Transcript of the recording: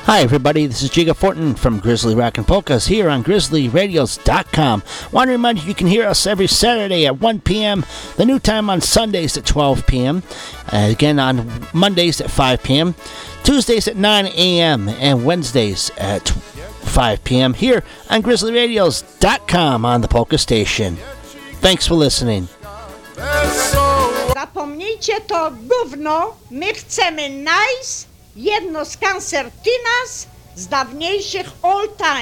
Hi everybody, this is Jiga Fortin from Grizzly Rock and Polkas here on GrizzlyRadios.com. Want to remind you can hear us every Saturday at 1 p.m., the new time on Sundays at 12 p.m., again on Mondays at 5 p.m., Tuesdays at 9 a.m., and Wednesdays at 5 p.m. here on GrizzlyRadios.com on the Polka Station. Thanks for listening. Zapomnijcie to gówno, my chcemy nice, jedno z concertinas z dawniejszych all time.